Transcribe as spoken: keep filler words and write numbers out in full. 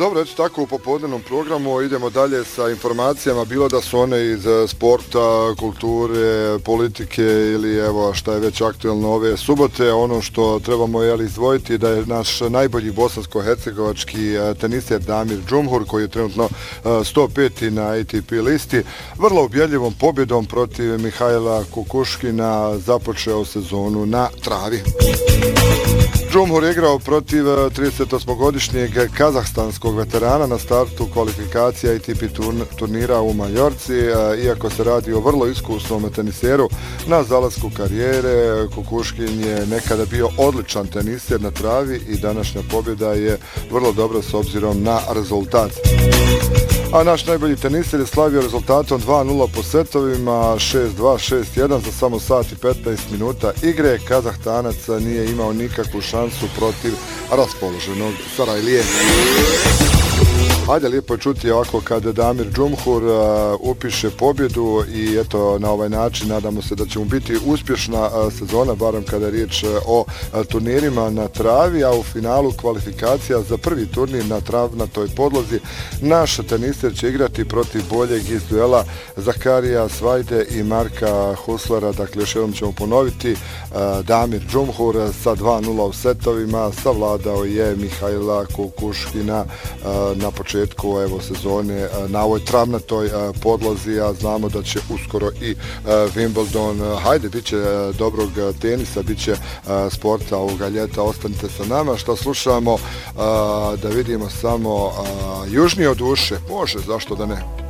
dobro, eto tako u popodnevnom programu idemo dalje sa informacijama, bilo da su one iz sporta, kulture, politike ili evo šta je već aktuelno ove subote. Ono što trebamo jeli, izdvojiti da je naš najbolji bosansko-hercegovački teniser Damir Džumhur, koji je trenutno sto peti na A T P listi, vrlo ubjedljivom pobjedom protiv Mihajla Kukuškina započeo sezonu na travi. Džumhur je igrao protiv tridesetosmogodišnjeg kazahstanskog veterana na startu kvalifikacija A T P turnira u Majorci. Iako se radi o vrlo iskusnom teniseru na zalasku karijere, Kukuškin je nekada bio odličan teniser na travi i današnja pobjeda je vrlo dobra s obzirom na rezultat. A naš najbolji teniser je slavio rezultatom dva nula po setovima, šest dva, šest jedan za samo sat i petnaest minuta igre. Kazahtanac nije imao nikakvu šansu protiv raspoloženog Sarajlije. Hajde, lijepo je čuti ovako kad Damir Džumhur uh, upiše pobjedu i eto na ovaj način nadamo se da će mu biti uspješna uh, sezona, barem kada je riječ uh, o uh, turnirima na travi, a u finalu kvalifikacija za prvi turnir na travnatoj podlozi naš teniser će igrati protiv boljeg iz duela Zakarija Svajde i Marka Huslera. Dakle, još jednom ćemo ponoviti, uh, Damir Džumhur sa dva nula u setovima savladao je Mihajla Kukuškina uh, na početku početku evo sezone na ovoj travnatoj podlozi, a znamo da će uskoro i Wimbledon. Hajde, bit će dobrog tenisa, bit će sporta ovoga ljeta, ostanite sa nama. Šta slušamo? Da vidimo samo Južnije od uše, može, zašto da ne?